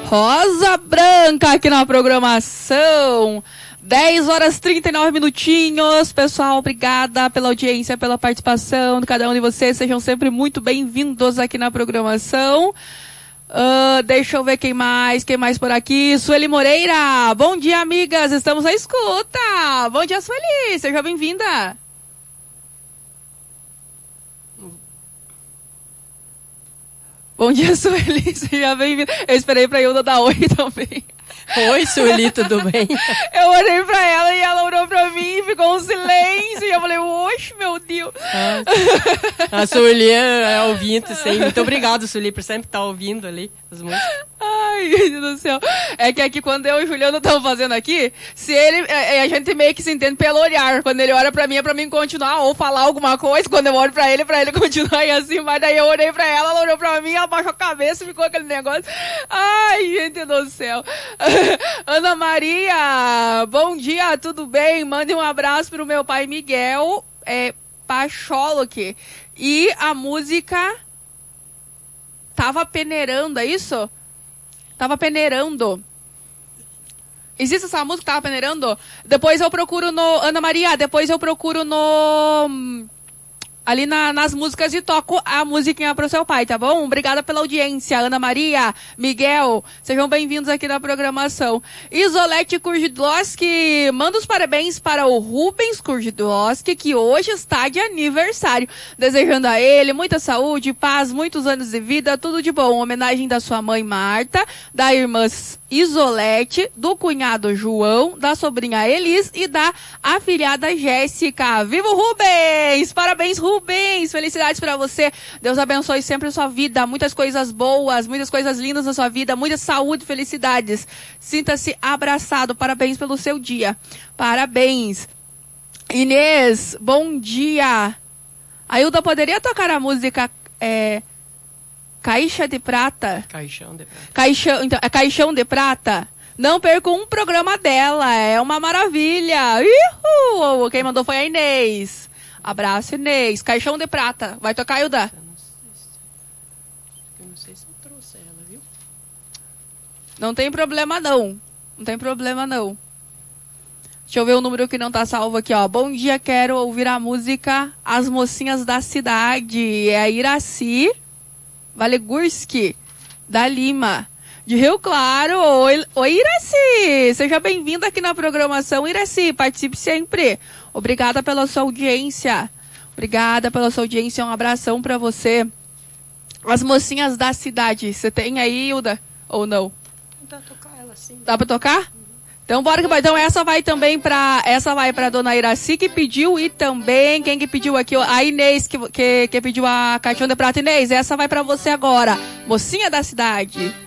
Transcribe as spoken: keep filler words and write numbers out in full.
Rosa Branca aqui na programação. dez horas e trinta e nove minutinhos. Pessoal, obrigada pela audiência, pela participação de cada um de vocês. Sejam sempre muito bem-vindos aqui na programação. Uh, deixa eu ver quem mais, quem mais por aqui. Sueli Moreira. Bom dia, amigas. Estamos à escuta. Bom dia, Sueli. Seja bem-vinda. Bom dia, Sueli. Seja bem-vinda. Eu esperei pra Hilda dar oi também. Oi, Sueli, tudo bem? Eu olhei pra ela e ela olhou pra mim e ficou um silêncio. E eu falei, oxe, meu Deus. Ah, a Sueli é ouvinte, sim. Muito obrigado, Sueli, por sempre estar ouvindo ali as músicas. Ai, meu Deus do céu. É que aqui, quando eu e o Juliano estamos fazendo aqui, se ele, a gente meio que se entende pelo olhar. Quando ele olha pra mim, é pra mim continuar ou falar alguma coisa. Quando eu olho pra ele, é pra ele continuar e assim. Mas daí eu olhei pra ela, ela olhou pra mim, ela baixou a cabeça e ficou aquele negócio. Ai, gente do céu. Ana Maria, bom dia, tudo bem? Mande um abraço pro meu pai Miguel é, Pacholoque. E a música Tava Peneirando, é isso? Tava Peneirando. Existe essa música, Tava Peneirando? Depois eu procuro no... Ana Maria, depois eu procuro no... ali na, nas músicas e toco a musiquinha pro seu pai, tá bom? Obrigada pela audiência, Ana Maria, Miguel, sejam bem-vindos aqui na programação. Isolete Kurgidlowski, manda os parabéns para o Rubens Kurgidlowski, que hoje está de aniversário. Desejando a ele muita saúde, paz, muitos anos de vida, tudo de bom. Homenagem da sua mãe Marta, da irmã Isolete, do cunhado João, da sobrinha Elis e da afilhada Jéssica. Viva o Rubens! Parabéns, Rubens! Felicidades pra você. Deus abençoe sempre a sua vida. Muitas coisas boas, muitas coisas lindas na sua vida. Muita saúde, felicidades. Sinta-se abraçado. Parabéns pelo seu dia. Parabéns. Inês, bom dia. A Hilda poderia tocar a música... É... Caixa de Prata. Caixão de Prata. Caixão, então, é Caixão de Prata. Não perca um programa dela. É uma maravilha. Uhul! Quem mandou foi a Inês. Abraço, Inês. Caixão de Prata. Vai tocar, Hilda? Eu não sei se, eu não sei se eu trouxe ela, viu? Não tem problema, não. Não tem problema, não. Deixa eu ver o número que não tá salvo aqui, ó. Bom dia, quero ouvir a música As Mocinhas da Cidade. É a Iraci Valegurski, da Lima, de Rio Claro. Oi, oi, Iraci! Seja bem-vinda aqui na programação, Iraci. Participe sempre. Obrigada pela sua audiência. Obrigada pela sua audiência. Um abração pra você. As Mocinhas da Cidade. Você tem aí, Hilda? Ou não? Dá pra tocar ela sim. Dá pra tocar? Então bora que vai. Então essa vai também pra... Essa vai pra dona Iraci que pediu e também... Quem que pediu aqui? A Inês que, que, que pediu a Caixão de Prata. Inês, essa vai pra você agora. Mocinha da Cidade.